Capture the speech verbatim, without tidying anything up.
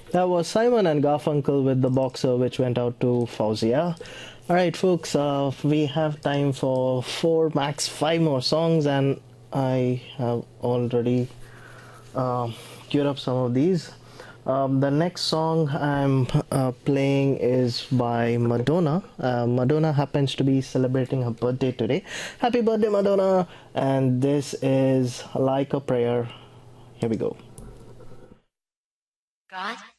That was Simon and Garfunkel with The Boxer, which went out to Fauzia. Alright, folks, uh, we have time for four, max five more songs, and I have already uh, queued up some of these. Um, the next song I'm uh, playing is by Madonna. Uh, Madonna happens to be celebrating her birthday today. Happy birthday, Madonna! And this is Like a Prayer. Here we go. God